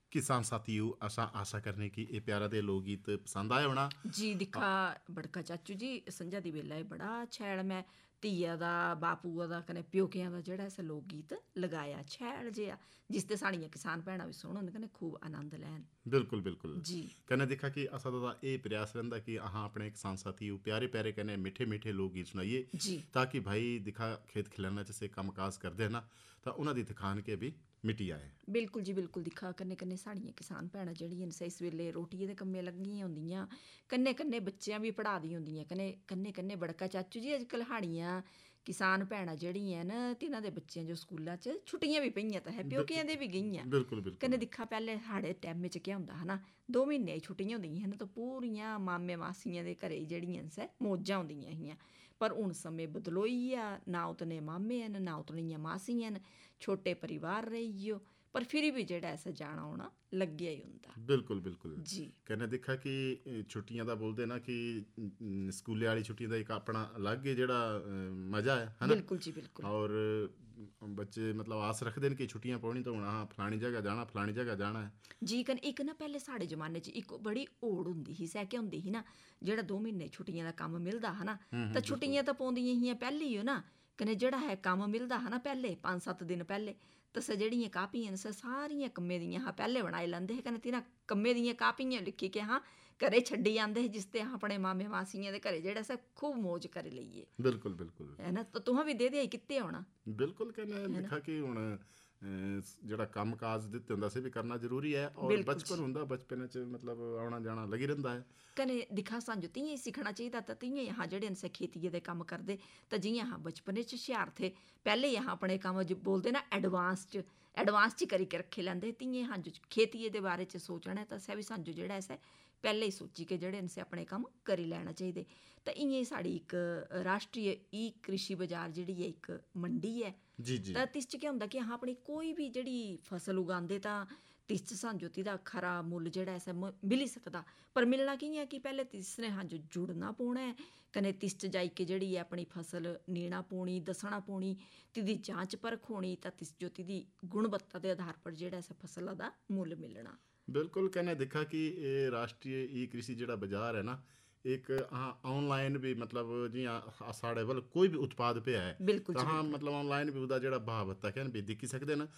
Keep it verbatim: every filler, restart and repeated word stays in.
किसान साथियों, असा आशा करने की ये प्यारा दे लोक गीत पसंद आया होना। जी दिक्खा बड़का चाचू जी संझा दी बेल्ला एह् बड़ा शैल मैं धीआ दा बापूआ दा कन्नै प्योकियां दा जेह्ड़ा ऐसा लोक गीत लगाया शैल जेहा जिसदे साढ़ियां किसान भैनां बी सुनन कन्नै खूब आनंद लैन। बिल्कुल बिल्कुल जी कन्नै दिक्खा कि असा दा ये प्रयास रहिंदा कि अहां अपने किसान साथियों प्यारे प्यारे कन्नै मिठे मिठे लोक गीत सुनाइए, जी ताकि भाई दिखा खेत खिलाना च से कम्म काज करदे ना तां उन्हां दी थकान के भी मिटी आए। बिल्कुल जी बिल्कुल दिक्खा कन्नै कन्नै साढ़ियां किसान भैनां जेह्ड़ियां न इस वेल्ले रोटिये दे कम्मै लग्गियां होंदियां, कन्नै कन्नै बच्चेआं बी पढ़ा दियां होंदियां, कन्नै कन्नै कन्नै बड़का चाचू जी अज्जकल साढ़ियां किसान भैनां जेह्ड़ियां न तिन्हां दे बच्चें जो स्कूला च छुट्टियां बी पेइयां ते प्योकियां दे बी गेइयां। बिल्कुल बिल्कुल कन्नै दिक्खा पैह्ले साढ़े टैमे च केह् होंदा हा ना, दो म्हीने दी छुट्टियां होंदियां हियां ते पूरियां मामे मासियें दे घरै जेह्ड़ियां न सै मौजां होंदियां हियां। पर हून समें बदलोई गेआ, ना उतने मामे न ना उतनियां मासियां न, छोटे परिवार रेही गियो, पर फिर भी जेह्ड़ा ऐसा जाना औना लग्गेआ ही होंदा। बिल्कुल बिल्कुल जी कन्नै दिक्खा कि छुट्टियां दा बोलदे ना कि स्कूले वाली छुट्टियां दा एक अपना अलग ही जेह्ड़ा मजा है है ना। बिल्कुल जी बिल्कुल और बच्चे मतलब आस रखदे न कि छुट्टियां पौनी तो हून अहां फलानी जगह जाना फलानी जगह जाना है। जी कन्नै इक ना पैह्ले साढ़े जमाने च इक बड़ी होड़ होंदी ही सै केह् होंदी ही ना, जेह्ड़ा दो म्हीने छुट्टियें दा कम्म मिलदा हा ना, तां छुट्टियां तां पौंदियां हियां पैह्ले ही ना, कन्नै जेह्ड़ा है कम्म मिलदा हा ना पैह्ले पंज सत्त दिन पैह्ले, ते सै जेह्ड़ियां कापियां न सै सारियां कम्में दियां हा पैह्ले बनाई लैंदे हे, कन्नै तिनां कम्में दियां कापियां लिखी के अहां घरै छड्डी आंदे हे, जिसदे अहां अपने मामे मासियें दे घरै जेह्ड़ा असें खूब मौज करी लेइये, बिल्कुल बिल्कुल है ना। तो तुहां बी दे देई कीते होना, बिल्कुल कन्नै है ना। दिक्खा कि हून जेह्ड़ा कम्म काज दित्ते होंदा असें भी करना जरूरी है, और बिल्कुल बचपन जी होंदा बचपन च मतलब औना जाना लगी रहिंदा है। कन्नै दिक्खा सांजो तियां ही सिक्खना चाहिदा, ते तियां ही अहां जेह्ड़े न सै खेतिये दे कम्म करदे, ते जियां अहां बचपने च हुशियार थे पैह्ले ही अहां अपने कम्म च बोलदे ना एडवांस च एडवांस च करी के रक्खी लैंदे, तियां अहां जो खेतिये दे बारे च सोचना ऐ तां असें बी सांजो जेह्ड़ा ऐ पैह्ले ही सोची के जेह्ड़े न सै अपने कम्म करी लैना चाहिदे। ते इ'यां ही साढ़ी इक राश्ट्रीय ई कृषि बजार जेह्ड़ी ऐ इक मंडी ऐ, जी जी तां तिस च केह् होंदा कि अहां अपनी कोई बी जेह्ड़ी फसल उगांदे तां तिस च सांजो तिदा खरा मुल्ल जेह्ड़ा ऐ मिली सकदा, पर मिलना कि'यां कि पैह्ले तिस ने सांजो जुड़ना पौना ऐ, कन्नै तिस च जाई के जेह्ड़ी ऐ अपनी फसल नीना पौनी दस्सना पौनी, तिदी जांच परख होनी, तां तिस जो तिदी गुणवत्ता दे आधार पर जेह्ड़ा ऐसा फसला दा मुल्ल मिलना। बिल्कुल कन्नै दिक्खा कि एह् राश्ट्रीय ई कृषि जेह्ड़ा बाजार है ना, एक अहां ऑनलाइन भी मतलब जियां साढ़े कोल कोई भी उत्पाद पे है बिल्कुल तां जी अहां बिल्कुल मतलब ऑनलाइन भी ओह्दा जेह्ड़ा भाव भत्ता कैन भी दिक्खी सकदे न,